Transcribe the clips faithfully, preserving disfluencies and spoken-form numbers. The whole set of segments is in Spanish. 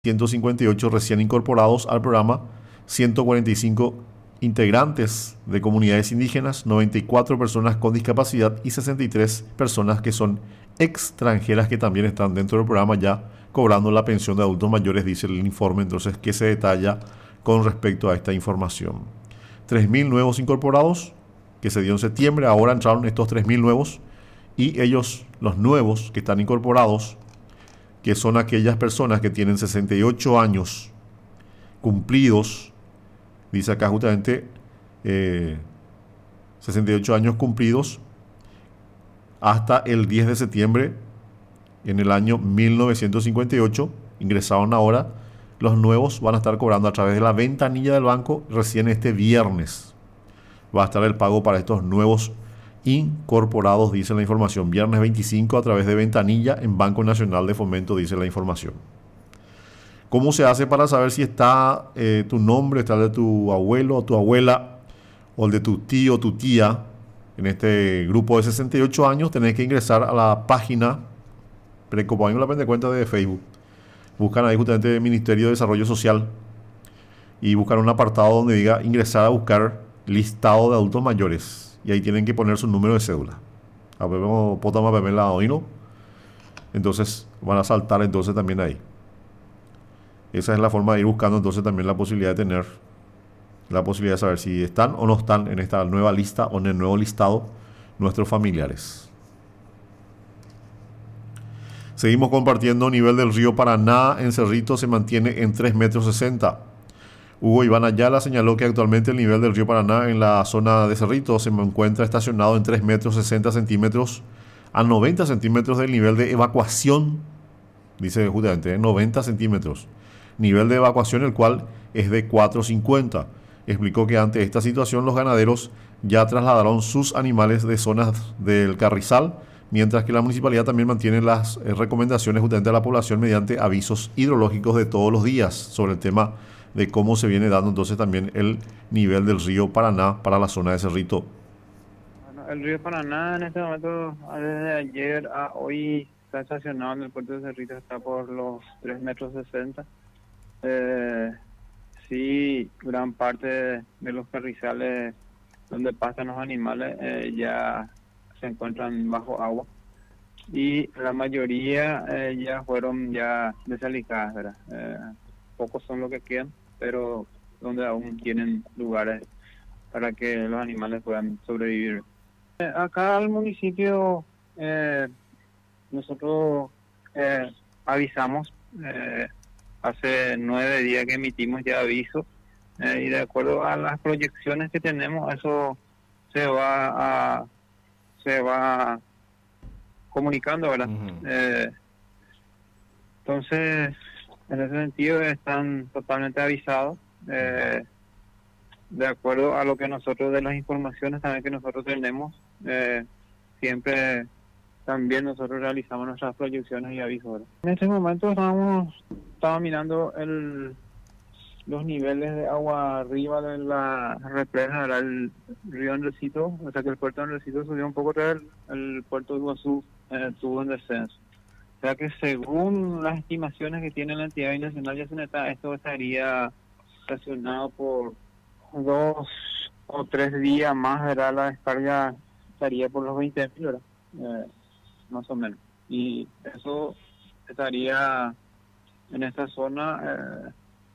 ciento cincuenta y ocho recién incorporados al programa, ciento cuarenta y cinco integrantes de comunidades indígenas, noventa y cuatro personas con discapacidad y sesenta y tres personas que son extranjeras que también están dentro del programa ya cobrando la pensión de adultos mayores, dice el informe entonces que se detalla con respecto a esta información. tres mil nuevos incorporados que se dio en septiembre, ahora entraron estos tres mil nuevos y ellos, los nuevos que están incorporados, que son aquellas personas que tienen sesenta y ocho años cumplidos, dice acá justamente eh, sesenta y ocho años cumplidos hasta el diez de septiembre en el año mil novecientos cincuenta y ocho, ingresaron ahora. Los nuevos van a estar cobrando a través de la ventanilla del banco recién este viernes. Va a estar el pago para estos nuevos incorporados, dice la información. Viernes veinticinco a través de ventanilla en Banco Nacional de Fomento, dice la información. ¿Cómo se hace para saber si está eh, tu nombre, está el de tu abuelo o tu abuela o el de tu tío o tu tía en este grupo de sesenta y ocho años? Tenés que ingresar a la página Precopaño La Pende Cuenta de Facebook. Buscan ahí justamente el Ministerio de Desarrollo Social y buscan un apartado donde diga ingresar a buscar listado de adultos mayores. Y ahí tienen que poner su número de cédula. Entonces van a saltar entonces también ahí. Esa es la forma de ir buscando entonces también la posibilidad de tener la posibilidad de saber si están o no están en esta nueva lista o en el nuevo listado nuestros familiares. Seguimos compartiendo. Nivel del río Paraná en Cerrito se mantiene en tres metros sesenta. Hugo Iván Ayala señaló que actualmente el nivel del río Paraná en la zona de Cerrito se encuentra estacionado en tres metros sesenta centímetros a noventa centímetros del nivel de evacuación, dice justamente, noventa centímetros. Nivel de evacuación el cual es de cuatro cincuenta. Explicó que ante esta situación los ganaderos ya trasladaron sus animales de zonas del Carrizal, mientras que la municipalidad también mantiene las eh, recomendaciones justamente a la población mediante avisos hidrológicos de todos los días sobre el tema de cómo se viene dando entonces también el nivel del río Paraná para la zona de Cerrito. Bueno, el río Paraná en este momento, desde ayer a hoy, está estacionado en el puerto de Cerrito, está por los tres metros sesenta. Eh, sí, gran parte de los carrizales donde pasan los animales eh, ya se encuentran bajo agua y la mayoría eh, ya fueron ya desalijadas, ¿verdad? Eh, pocos son los que quedan, pero donde aún tienen lugares para que los animales puedan sobrevivir. Eh, acá al municipio eh, nosotros eh, avisamos, eh, hace nueve días que emitimos ya aviso eh, y de acuerdo a las proyecciones que tenemos eso se va a se va comunicando, ¿verdad? Uh-huh. Eh, entonces, en ese sentido están totalmente avisados, eh, de acuerdo a lo que nosotros, de las informaciones también que nosotros tenemos, eh, siempre también nosotros realizamos nuestras proyecciones y avisos, ¿verdad? En este momento estamos, estamos mirando el, los niveles de agua arriba de la represa, ¿verdad? El río Andresito, o sea que el puerto de Andresito subió un poco, el, el puerto de Iguazú eh, tuvo un descenso. O sea que según las estimaciones que tiene la entidad binacional de Yacineta, esto estaría estacionado por dos o tres días más, ¿verdad? La descarga estaría por los veinte mil, ¿verdad? Eh, más o menos. Y eso estaría en esta zona eh,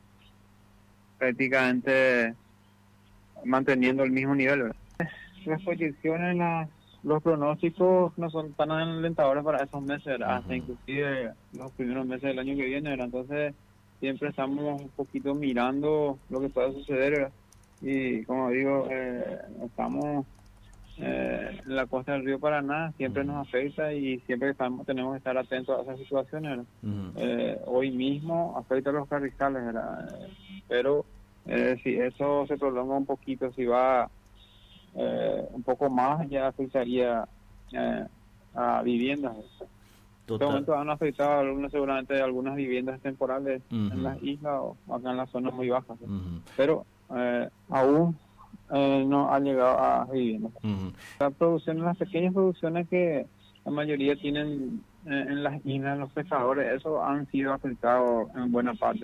prácticamente manteniendo el mismo nivel, ¿verdad? Las proyecciones, las, los pronósticos no son tan alentadores para esos meses, ¿verdad? Uh-huh. Hasta inclusive los primeros meses del año que viene, ¿verdad? Entonces siempre estamos un poquito mirando lo que pueda suceder, ¿verdad? Y como digo, eh, estamos eh, en la costa del río Paraná, siempre uh-huh. nos afecta y siempre estamos, tenemos que estar atentos a esas situaciones, ¿verdad? Uh-huh. Eh, hoy mismo afecta a los carrizales, ¿verdad? Eh, pero eh, si eso se prolonga un poquito, si va eh, un poco más, ya afectaría eh, a viviendas. En este momento han afectado algunas, seguramente algunas viviendas temporales uh-huh. en las islas o acá en las zonas muy bajas, uh-huh. pero eh, aún eh, no ha llegado a viviendas. Uh-huh. La producción, las pequeñas producciones que la mayoría tienen eh, en las islas, los pescadores, esos han sido afectados en buena parte